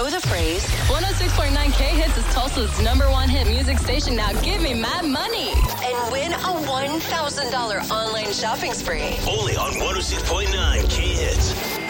know the phrase? 106.9 K-Hits is Tulsa's #1 hit music station. Now give me my money. And win a $1,000 online shopping spree. Only on 106.9 K-Hits.